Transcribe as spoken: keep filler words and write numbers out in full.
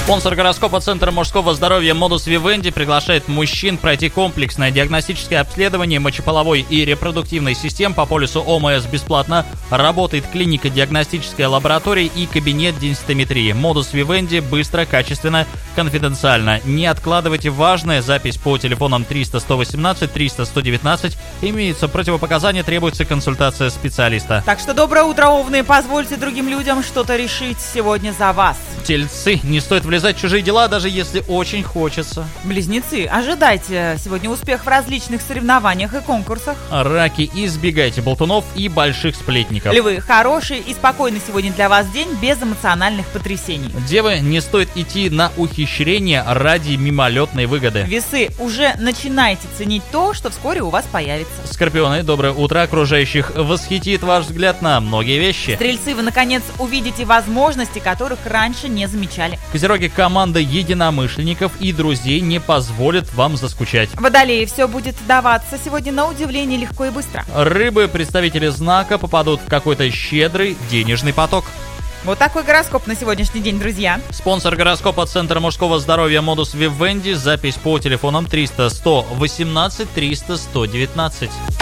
Спонсор гороскопа Центра мужского здоровья Modus Vivendi приглашает мужчин пройти комплексное диагностическое обследование мочеполовой и репродуктивной систем по полису ОМС бесплатно. Работает клиника-диагностическая лаборатория и кабинет денситометрии. Modus Vivendi быстро, качественно, конфиденциально. Не откладывайте важное. Запись по телефонам триста сто восемнадцать триста сто девятнадцать. Имеются противопоказания, требуется консультация специалиста. Так что доброе утро, овны. Позвольте другим людям что-то решить сегодня за вас. Тельцы, не стоит влезать в чужие дела, даже если очень хочется. Близнецы, ожидайте сегодня успех в различных соревнованиях и конкурсах. Раки, избегайте болтунов и больших сплетников. Львы, хороший и спокойный сегодня для вас день без эмоциональных потрясений. Девы, не стоит идти на ухищрение ради мимолетной выгоды. Весы, уже начинайте ценить то, что вскоре у вас появится. Скорпионы, доброе утро. Окружающих восхитит ваш взгляд на многие вещи. Стрельцы, вы наконец увидите возможности, которых раньше не замечали. Козероги, команда единомышленников и друзей не позволит вам заскучать. Водолеи, все будет даваться сегодня на удивление легко и быстро. Рыбы, представители знака, попадут в какой-то щедрый денежный поток. Вот такой гороскоп на сегодняшний день, друзья. Спонсор гороскопа Центр мужского здоровья Modus Vivendi. Запись по телефонам триста сто восемнадцать триста сто девятнадцать.